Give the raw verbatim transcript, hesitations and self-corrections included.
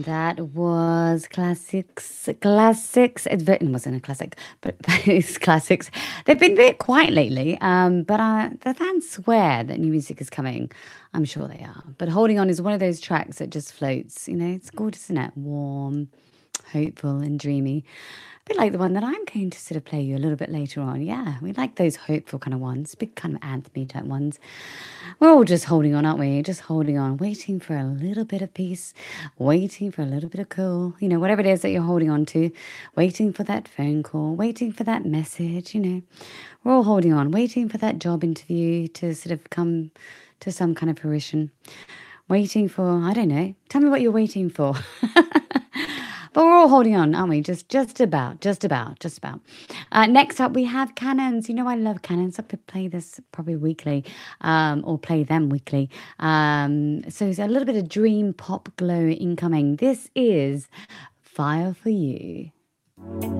That was classics. Classics. It ve- it wasn't a classic, but it's classics. They've been a bit quiet lately, um, but uh, the fans swear that new music is coming. I'm sure they are. But Holding On is one of those tracks that just floats. You know, it's gorgeous, isn't it? Warm, hopeful, and dreamy. A bit like the one that I'm going to sort of play you a little bit later on. Yeah, we like those hopeful kind of ones, big kind of anthemy type ones. We're all just holding on, aren't we? Just holding on, waiting for a little bit of peace, waiting for a little bit of cool, you know, whatever it is that you're holding on to, waiting for that phone call, waiting for that message, you know. We're all holding on, waiting for that job interview to sort of come to some kind of fruition, waiting for, I don't know, tell me what you're waiting for. But we're all holding on, aren't we? Just, just about, just about, just about. Uh, next up, we have Cannons. You know, I love Cannons. I could play this probably weekly, um, or play them weekly. Um, so it's a little bit of dream pop glow incoming. This is Fire for You.